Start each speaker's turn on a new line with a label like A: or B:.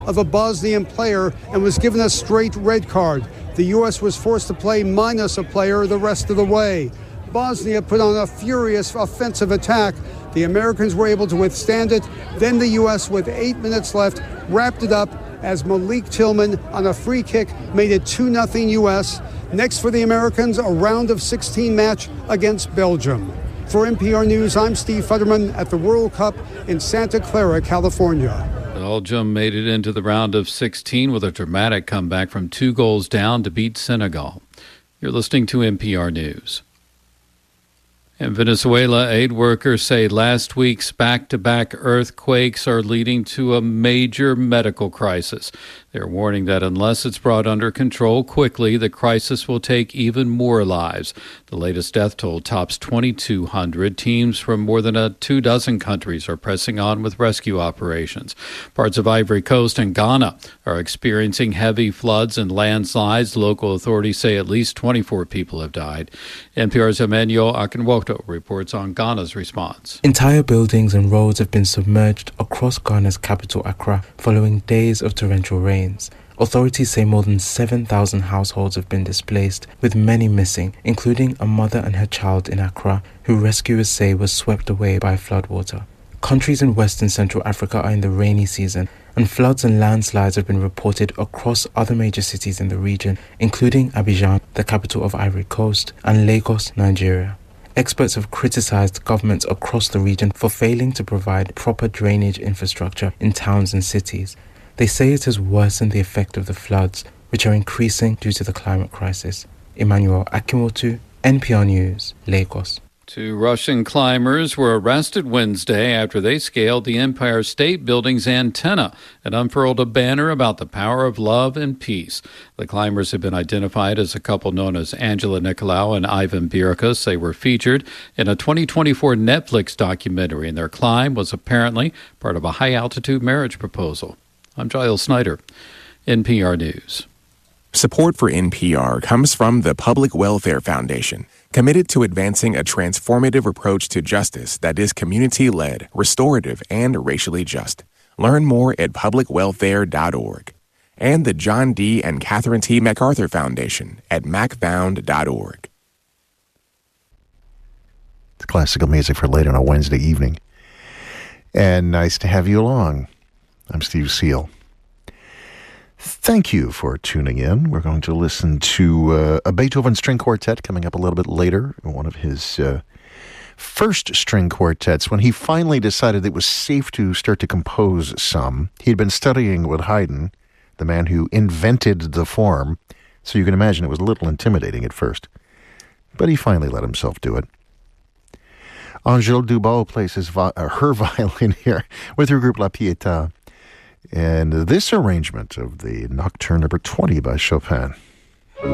A: of a Bosnian player and was given a straight red card. The U.S. was forced to play minus a player the rest of the way. Bosnia put on a furious offensive attack. The Americans were able to withstand it. Then the U.S., with 8 minutes left, wrapped it up as Malik Tillman on a free kick made it 2-0 U.S. Next for the Americans, a round of 16 match against Belgium. For NPR News, I'm Steve Futterman at the World Cup in Santa Clara, California.
B: Belgium made it into the round of 16 with a dramatic comeback from 2 goals down to beat Senegal. You're listening to NPR News. In Venezuela, aid workers say last week's back-to-back earthquakes are leading to a major medical crisis. They're warning that unless it's brought under control quickly, the crisis will take even more lives. The latest death toll tops 2,200. Teams from more than 24 countries are pressing on with rescue operations. Parts of Ivory Coast and Ghana are experiencing heavy floods and landslides. Local authorities say at least 24 people have died. NPR's Emmanuel Akinwoto reports on Ghana's response.
C: Entire buildings and roads have been submerged across Ghana's capital, Accra, following days of torrential rains. Authorities say more than 7,000 households have been displaced, with many missing, including a mother and her child in Accra, who rescuers say was swept away by floodwater. Countries in West and Central Africa are in the rainy season, and floods and landslides have been reported across other major cities in the region, including Abidjan, the capital of Ivory Coast, and Lagos, Nigeria. Experts have criticized governments across the region for failing to provide proper drainage infrastructure in towns and cities. They say it has worsened the effect of the floods, which are increasing due to the climate crisis. Emmanuel Akinwotu, NPR News, Lagos.
B: 2 Russian climbers were arrested Wednesday after they scaled the Empire State Building's antenna and unfurled a banner about the power of love and peace. The climbers have been identified as a couple known as Angela Nicolau and Ivan Birkus. They were featured in a 2024 Netflix documentary, and their climb was apparently part of a high-altitude marriage proposal. I'm Giles Snyder, NPR News.
D: Support for NPR comes from the Public Welfare Foundation, committed to advancing a transformative approach to justice that is community-led, restorative, and racially just. Learn more at publicwelfare.org. And the John D. and Catherine T. MacArthur Foundation at macfound.org.
E: It's classical music for late on a Wednesday evening. And nice to have you along. I'm Steve Seal. Thank you for tuning in. We're going to listen to a Beethoven string quartet coming up a little bit later, one of his first string quartets, when he finally decided it was safe to start to compose some. He'd been studying with Haydn, the man who invented the form, so you can imagine it was a little intimidating at first. But he finally let himself do it. Angèle Dubois plays her violin here with her group La Pietà. And this arrangement of the Nocturne number 20 by Chopin.